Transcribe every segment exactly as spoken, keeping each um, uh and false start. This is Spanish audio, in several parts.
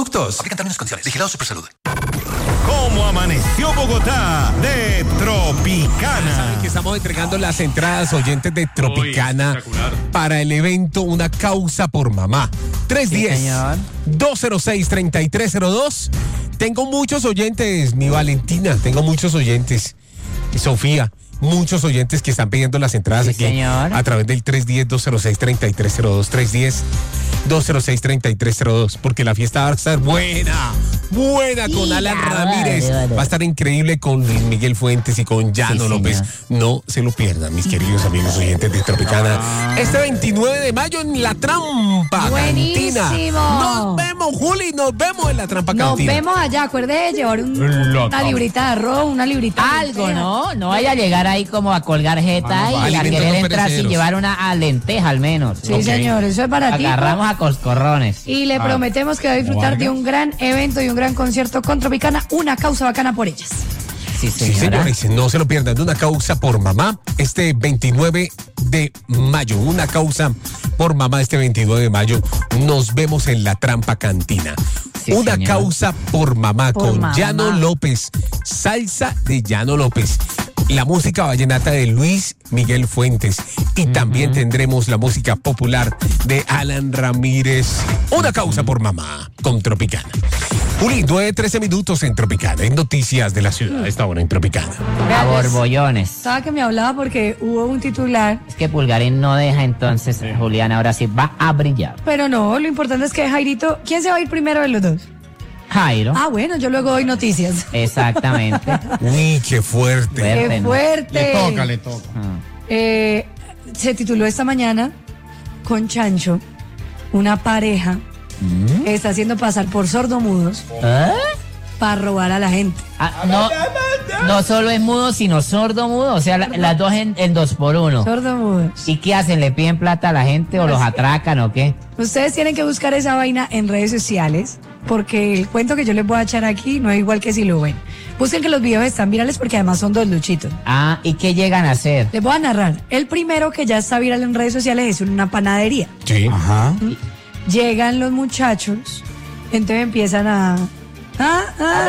productos. Aplican términos y condiciones. Vigilado Supersalud. ¿Cómo amaneció Bogotá de Tropicana? Saben que estamos entregando las entradas oyentes de Tropicana Uy, para el evento Una Causa por Mamá. tres uno cero, dos cero seis, tres tres cero dos. Tengo muchos oyentes, mi Valentina, tengo muchos oyentes. Y Sofía, muchos oyentes que están pidiendo las entradas Sí, aquí señor. a través del tres uno cero, dos cero seis, tres tres cero dos. tres uno cero, dos cero seis, tres tres cero dos. Porque la fiesta va a estar buena, buena con Sí, Alan vale, Ramírez. vale. Va a estar increíble con Luis Miguel Fuentes y con Llano Sí, López. señor. No se lo pierdan, mis queridos amigos oyentes de Tropicana. Este veintinueve de mayo en La Trampa Buenísimo. Cantina. Nos vemos, Juli, nos vemos en La Trampa Nos Cantina. vemos allá, acuérdate de llevar un- una librita de arroz, una librita de Algo, lenteja. ¿no? No vaya a llegar ahí como a colgar jeta Vamos, y a alimentos querer no entrar sin perecederos. llevar una a lenteja al menos. Sí, Ok. señor, eso es para ti. Agarramos a coscorrones. Y le prometemos que va a disfrutar de un gran evento y un gran concierto con Tropicana, una causa bacana por ellas. Sí, Sí, señora. señores, no se lo pierdan. De Una Causa por Mamá, este veintinueve de mayo. Una Causa por Mamá, este veintinueve de mayo. Nos vemos en La Trampa Cantina. Sí, Una señor. Causa por Mamá Por con mamá. Llano López. Salsa de Llano López. La música vallenata de Luis Miguel Fuentes. Y también tendremos la música popular de Alan Ramírez. Una Causa por Mamá con Tropicana. Juli, nueve trece minutos en Tropicana. En Noticias de la Ciudad. Esta hora en Tropicana. A Vean, borbollones. Estaba que me hablaba porque hubo un titular, Es que Pulgarín no deja, entonces Julián ahora sí va a brillar. pero no, lo importante es que Jairito, ¿quién se va a ir primero de los dos? Jairo. Ah, bueno, yo luego doy noticias. Exactamente. Uy, qué fuerte. Fuerte, ¡Qué ¿no? fuerte! Le toca, le toca. Ah. Eh, se tituló esta mañana con Chancho, una pareja ¿Mm? está haciendo pasar por sordomudos ¿Ah? para robar a la gente. Ah, no, no solo es mudo, sino sordo mudo. O sea, la- las dos en, en dos por uno. Sordomudos. ¿Y qué hacen? ¿Le piden plata a la gente o los atracan o qué? Ustedes tienen que buscar esa vaina en redes sociales, porque el cuento que yo les voy a echar aquí no es igual que si lo ven. Busquen que los videos están virales porque además son dos luchitos. Ah, ¿y qué llegan a hacer? Les voy a narrar. El primero que ya está viral en redes sociales es una panadería. Sí. Ajá. Llegan los muchachos, entonces empiezan a... Ah, ah,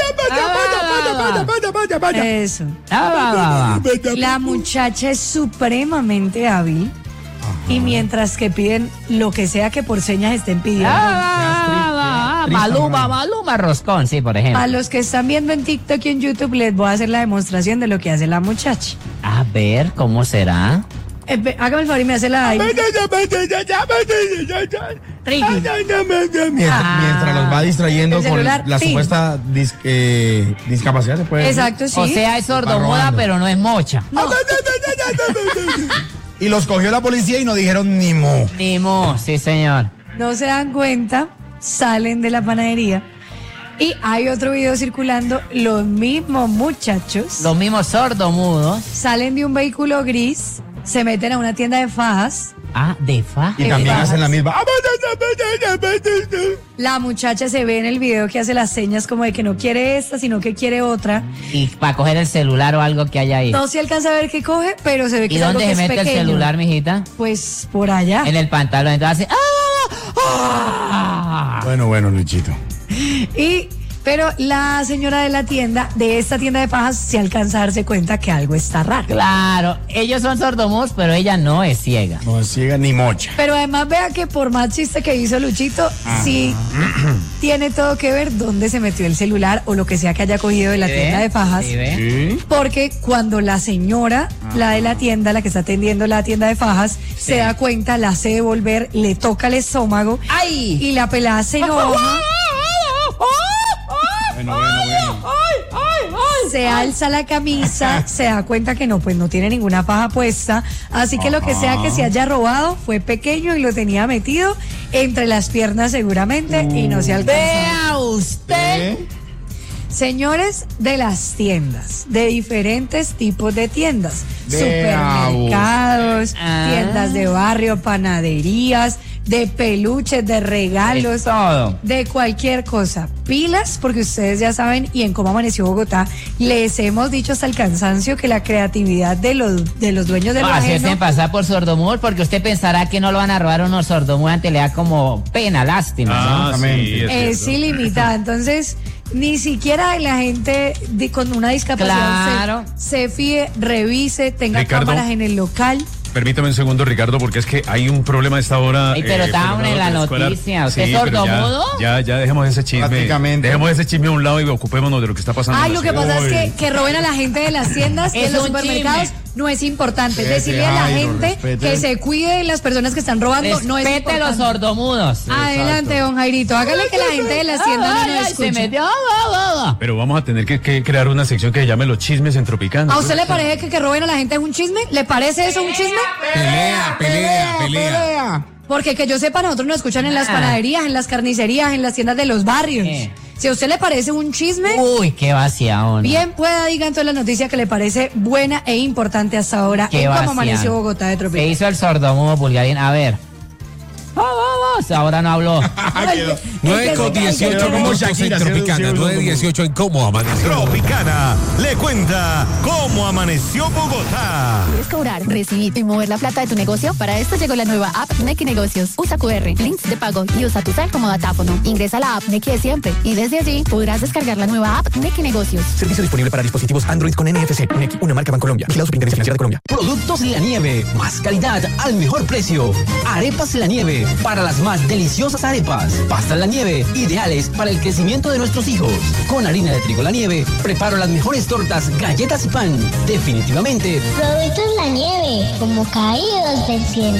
eso. Ah, va, va, va. La muchacha es supremamente hábil y mientras que piden lo que sea que por señas estén pidiendo. Ah, va, va, va. Maluma, Maluma Roscón, sí, por ejemplo. A los que están viendo en TikTok y en YouTube les voy a hacer la demostración de lo que hace la muchacha. A ver, ¿cómo será? Eh, ve, hágame el favor y me hace la... Ricky. Mientras, mientras los va distrayendo El con celular, la sí. supuesta dis- eh, discapacidad, se puede decir. Exacto, sí. O sea, es sordomuda, robando. pero no es mocha. Y los cogió la policía y no dijeron ni mo. Ni mo, sí, señor. No se dan cuenta, salen de la panadería y hay otro video circulando, los mismos muchachos Los mismos sordomudos. salen de un vehículo gris, se meten a una tienda de fajas, Ah, de fa. Y Eh, también bajas. hacen la misma. la muchacha se ve en el video que hace las señas como de que no quiere esta, sino que quiere otra. Y para coger el celular o algo que haya ahí. No se alcanza a ver qué coge, pero se ve que ¿Y es algo dónde que se es mete el pequeño. celular, mijita? Pues por allá. En el pantalón. Entonces hace. ¡Ah! ¡Ah! Bueno, bueno, Luchito. Y pero la señora de la tienda, de esta tienda de fajas, se alcanza a darse cuenta que algo está raro. Claro, ellos son sordomudos, pero ella no es ciega. No es ciega ni mocha. Pero además vea que por más chiste que hizo Luchito, sí tiene todo que ver dónde se metió el celular o lo que sea que haya cogido de la ¿Sí tienda ve? de fajas. ¿Sí ve? ¿Sí? Porque cuando la señora, la de la tienda, la que está atendiendo la tienda de fajas, se da cuenta, la hace devolver, le toca el estómago ¡Ay! y la pelada se enoja, Bueno, bueno, bueno. se alza la camisa, se da cuenta que no, pues no tiene ninguna faja puesta, así que lo que sea que se haya robado fue pequeño y lo tenía metido entre las piernas seguramente y no se alcanzó. Vea usted. ¿Eh? Señores de las tiendas, de diferentes tipos de tiendas, Vea supermercados, Ah. tiendas de barrio, panaderías, de peluches, de regalos, Es todo. de cualquier cosa. Pilas, porque ustedes ya saben, y en Cómo Amaneció Bogotá, les hemos dicho hasta el cansancio que la creatividad de los, de los dueños de lo No, así ajeno hacen pasar por sordomudo, porque usted pensará que no lo van a robar unos sordomudos, antes le da como pena, lástima, ¿no? Ah, sí, es es cierto. ilimitada. Entonces, ni siquiera la gente de- con una discapacidad Claro. se, se fíe, revise, tenga Ricardo. cámaras en el local. Permítame un segundo, Ricardo, porque es que hay un problema a esta hora. Ay, pero estábamos perdonado en la de escuela. noticia. ¿Usted Sí, es pero ya- sordomudo? Ya, ya dejemos ese chisme. Prácticamente. Dejemos ese chisme a un lado y ocupémonos de lo que está pasando. Ay, en lo la que ciudad. pasa es que, que roben a la gente de las tiendas, de Es los un supermercados, chisme. no es importante. Respete, Decirle a la Jairo, gente respete. que se cuide de las personas que están robando no es Respete importante. los sordomudos. Adelante, don Jairito. Hágale que la gente de las tiendas no Ay, nos ay, se escuche. metió. ah, ah, ah. Pero vamos a tener que, que crear una sección que se llame Los Chismes en Tropicana. ¿A usted le parece que que roben a la gente es un chisme? ¿Le parece eso un chisme? Pelea, pelea, pelea. Porque que yo sepa, nosotros nos escuchan en las Ah. panaderías, en las carnicerías, en las tiendas de los barrios. Eh. Si a usted le parece un chisme, Uy, qué vaciado. bien pueda diga entonces la noticia que le parece buena e importante hasta ahora Qué en Cómo vaciado. Amaneció Bogotá de ¿Qué Tropical. hizo el sordomudo, Pulgarín? A ver. Vamos, ahora no habló. nueve con dieciocho Quedó como minutos en Shakira, haciendo Tropicana. un nueve dieciocho en Cómo Amaneció. Tropicana le cuenta cómo amaneció Bogotá. ¿Quieres cobrar, recibir y mover la plata de tu negocio? Para esto llegó la nueva app Nequi Negocios. Usa cu erre, links de pago y usa tu cel como datáfono. Ingresa a la app Nequi de siempre y desde allí podrás descargar la nueva app Nequi Negocios. Servicio disponible para dispositivos Android con N F C. Nequi, una marca Bancolombia. Vigilado Superintendencia Financiera de Colombia. Productos La Nieve, más calidad al mejor precio. Arepas La Nieve, para las más deliciosas arepas. Pastas La Nieve, ideales para el crecimiento de nuestros hijos. Con harina de trigo La Nieve, preparo las mejores tortas, galletas y pan. Definitivamente, Productos La Nieve, como caídos del cielo.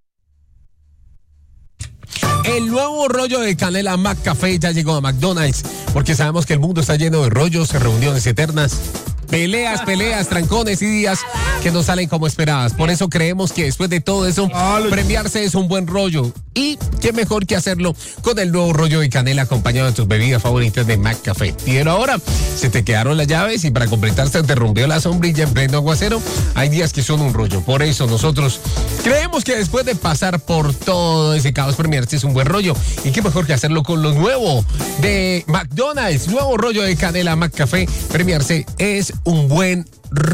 El nuevo rollo de canela McCafé ya llegó a McDonald's, porque sabemos que el mundo está lleno de rollos, reuniones eternas, peleas, peleas, trancones y días que no salen como esperadas. Por eso creemos que después de todo eso, premiarse es un buen rollo. Y qué mejor que hacerlo con el nuevo rollo de canela acompañado de tus bebidas favoritas de McCafé. Pero ahora se te quedaron las llaves y para completarse te rompió la sombrilla en pleno aguacero. Hay días que son un rollo. Por eso nosotros creemos que después de pasar por todo ese caos, premiarse es un buen rollo. Y qué mejor que hacerlo con lo nuevo de McDonald's. Nuevo rollo de canela McCafé. Premiarse es un buen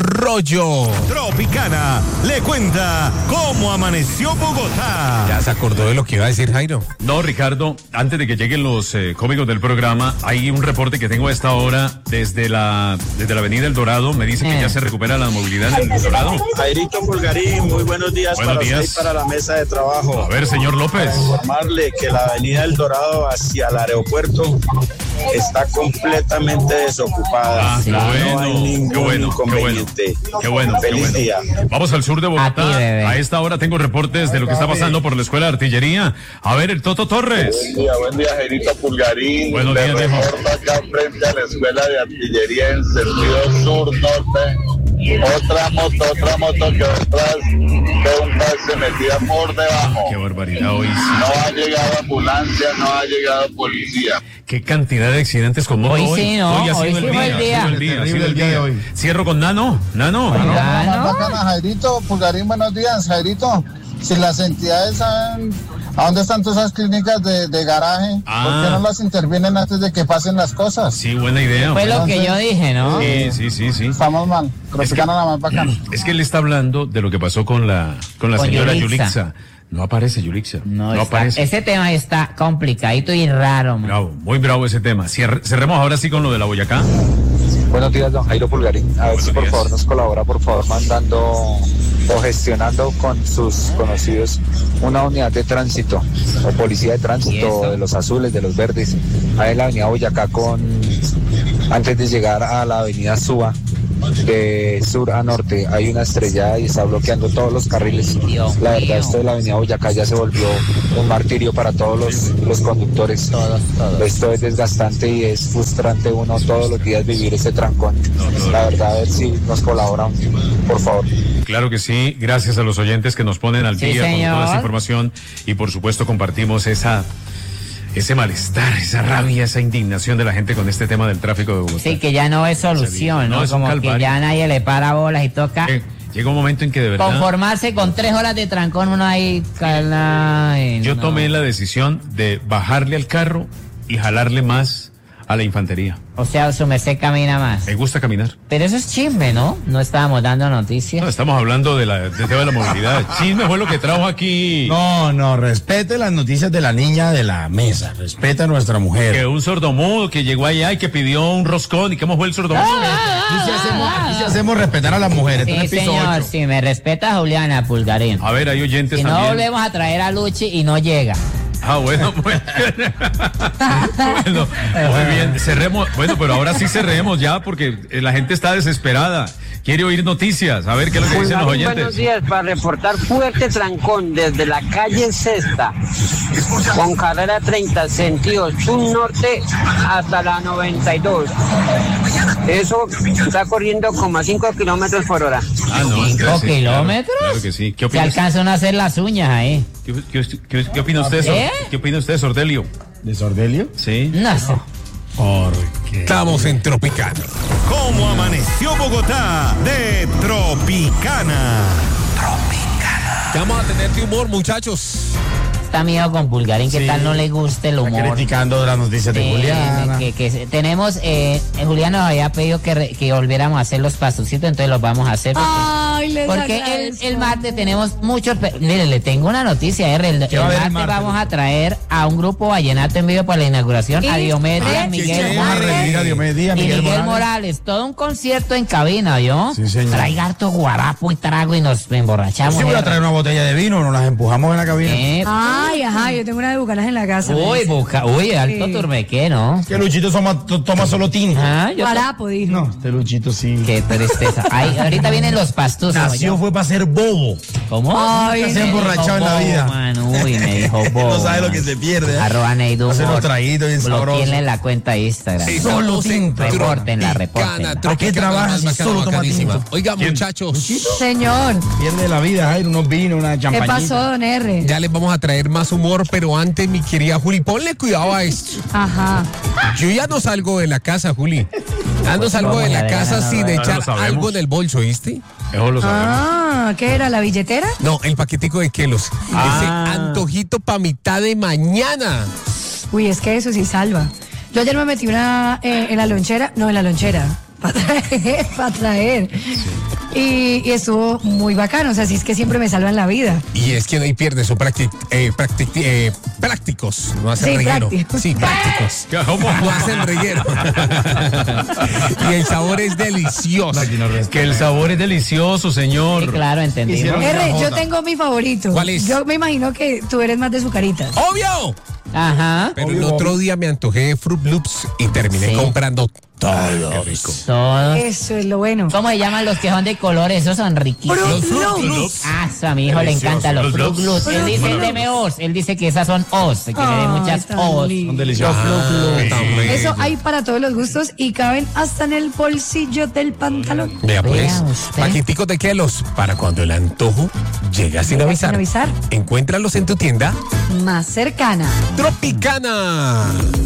rollo. Tropicana le cuenta cómo amaneció Bogotá. ¿Ya se acordó de lo que iba a decir Jairo? No, Ricardo, antes de que lleguen los eh, cómicos del programa, hay un reporte que tengo a esta hora desde la desde la avenida El Dorado. Me dice que Eh. ya se recupera la movilidad en El Dorado. Jairito Pulgarín, muy buenos días Buenos para días. usted y para la mesa de trabajo. A ver, señor López. Para informarle que la avenida El Dorado hacia el aeropuerto está completamente desocupada. Ah, qué no bueno, hay ningún qué bueno, qué bueno, inconveniente. qué bueno, qué Feliz bueno. día. Vamos al sur de A Bogotá. ti, bebé. A esta hora tengo reportes de lo que está pasando por la escuela de artillería. A ver, el Toto Torres. Buen día, buen día, Jairito Pulgarín. Buenos Le días, viejo. reporto acá frente a la escuela de artillería en sentido sur-norte. Otra moto, otra moto que detrás de un taxi metida por debajo. Qué barbaridad hoy. sí. No ha llegado ambulancia, no ha llegado policía. Qué cantidad de accidentes con moto Hoy hoy. sí, ¿no? Hoy ha Hoy sido sí el fue día. el día. Ha sido el día, ha sido Terrible el el día día. de hoy. Cierro con Nano. Nano. Ah, ¿no? Bacana, Jairito, Pulgarín, buenos días, Jairito. Si las entidades saben a dónde están todas esas clínicas de, de garaje, Ah. ¿por qué no las intervienen antes de que pasen las cosas? Sí, buena idea. Fue lo que yo dije, ¿no? Sí, sí, sí, sí. Estamos mal, Tropicana la más bacana. Es que él está hablando de lo que pasó con la con la Con señora Yulixa. Yulixa. No aparece Yulixa. No, No, está- aparece. ese tema está complicadito y raro, man. Bravo, muy bravo ese tema. Cierre- cerremos ahora sí con lo de la Boyacá. Buenos días, don Jairo Pulgarín. A ver Buenos si por días. favor nos colabora, por favor, mandando o gestionando con sus conocidos una unidad de tránsito o policía de ¿Y tránsito eso? de los azules, de los verdes, ahí en la avenida Boyacá con antes de llegar a la avenida Suba. De sur a norte hay una estrellada y está bloqueando todos los carriles. Dios La mío. verdad, esto de la avenida Boyacá ya se volvió un martirio para todos los, los conductores. Todos, todos. Esto es desgastante y es frustrante uno todos los días vivir ese trancón. La verdad, a ver si nos colaboran, por favor. Claro que sí, gracias a los oyentes que nos ponen al Sí, día con señor. toda esa información y por supuesto compartimos esa ese malestar, esa rabia, esa indignación de la gente con este tema del tráfico de Bogotá. Sí, que ya no es solución, No, ¿no? es un Como que calvario. ya nadie le para bolas y toca Eh, Llega un momento en que de verdad Conformarse con tres horas de trancón, uno ahí, cala, ay, yo no. tomé la decisión de bajarle al carro y jalarle más a la infantería. O sea, su merced camina más. Me gusta caminar. Pero eso es chisme, ¿no? No estábamos dando noticias. No, estamos hablando de la, del tema de la movilidad. Chisme fue lo que trajo aquí. No, no, respete las noticias de la niña de la mesa. Respeta a nuestra mujer. Que un sordomudo que llegó allá y que pidió un roscón. ¿Y cómo fue el sordomudo? Aquí sí hacemos, aquí sí hacemos respetar a las mujeres. Sí, Esto es el piso señor, ocho. si me respeta Juliana Pulgarín. A ver, hay oyentes Si no también. volvemos a traer a Luchi y no llega. Ah, bueno, bueno. Bueno, muy bien, cerremos. Bueno, pero ahora sí cerremos ya porque eh, la gente está desesperada. Quiere oír noticias. A ver qué es lo que dicen los Buenos oyentes. días, para reportar fuerte trancón desde la calle Sexta, con carrera treinta, sentido sur norte hasta la noventa y dos. Eso está corriendo como a cinco kilómetros por hora. Ah, no, ¿Cinco entonces sí, kilómetros? Claro, claro que sí. ¿Qué Se opina, alcanzan a hacer las uñas ahí. ¿Qué, qué, qué, qué opina usted, Sor- ¿Eh? ¿Qué opina usted, Sordelio? ¿De Sordelio? Sí. No sé. Porque Estamos en Tropicana. ¿Cómo amaneció Bogotá? De Tropicana. Vamos a tener de humor, muchachos. Está miedo con Pulgarín, que Sí. tal no le guste el está humor. criticando las noticias de Sí, Juliana. que, que se- tenemos, eh, eh, Julián nos había pedido que, re- que volviéramos a hacer los pastucitos, entonces los vamos a hacer. Porque, Ay, les porque el, agradezco. el martes tenemos muchos. pe- Mire, le tengo una noticia, R. El, el va a haber martes, el martes? vamos a traer a un grupo vallenato en vivo para la inauguración. ¿Qué? A Diomedes Díaz, Ay, Miguel qué Vamos a Morales. revivir a Diomedes Díaz, Y Miguel, Miguel Morales. Morales. Todo un concierto en cabina, ¿yo? Sí, señor. Traiga harto guarapo y trago y nos emborrachamos. Sí, voy a R. traer una botella de vino, nos las empujamos en la cabina. Eh, Ay, ajá, yo tengo una de Bucanas en la casa. Uy, busca, uy, alto Sí. turmequé, ¿no? Que Luchito toma, to- toma solo tinto. Ah, yo Guarapo, dijo. No, este Luchito sí. Qué tristeza. Ay, ahorita vienen los pastos. Nació fue para ser bobo. ¿Cómo? Ay, Se ha Me emborrachado en dijo la vida. bobo, man, uy, me dijo bobo. No sabe lo man. que se pierde. ¿eh? Arroba Neidu Hacer unos Humor. traguitos bien sabrosos. Bloqueenle la cuenta de Instagram. Solo tinto. Repórtenla, repórtenla. Tropicana, ¿A qué trabajas si solo toma tinto? Oiga, ¿Quién? muchachos, Señor, Pierde la vida, Jairo, unos vinos, una ¿qué champañita. pasó, don R? ya les vamos a traer más humor, pero antes, mi querida Juli, ponle cuidado a esto. Ajá. Yo ya no salgo de la casa, Juli. Ya no salgo de la Vamos, ya, casa ya, ya, sin ya, ya echar lo sabemos. algo en el bolso, ¿viste? Eso lo sabemos. Ah, ¿qué era, la billetera? No, el paquetico de kelos. Ah. Ese antojito para mitad de mañana. Uy, es que eso sí salva. Yo ayer me metí una eh, en la lonchera, no, en la lonchera, para traer, para traer. Y, y estuvo muy bacano, o sea, sí es que siempre me salvan la vida. Y es que no hay pierde, son prácti- eh, prácti- eh, prácticos, no hacen Sí, reguero. prácticos. Sí, prácticos. ¿Cómo? No hacen reguero. Y el sabor es delicioso. Que el sabor es delicioso, señor. Sí, claro, entendimos. Hicieron- R, yo joda. tengo mi favorito. ¿Cuál es? Yo me imagino que tú eres más de sucaritas. ¡Obvio! Ajá. Pero Obvio, el otro obvio. día me antojé de Fruit Loops y terminé Sí. comprando todo. rico. Todos. Eso es lo bueno. ¿Cómo se llaman los que son de colores? Esos son riquísimos. Fruit Los Fruit Loops. Loops. Ah, eso a mi hijo le Delicioso. encantan los Los Fruit Loops. Loops. Él Fruit dice, Loops. deme os. Él dice que esas son os, que tiene Ay, muchas tan os. lindo. Son deliciosos. Los Fruit Loops. Tan rico. Eso hay para todos los gustos y caben hasta en el bolsillo del pantalón. Vea pues, Vea usted. paqueticos de kelos para cuando el antojo llega sin Llega avisar. sin avisar. Encuéntralos en tu tienda Más cercana. Tropicana.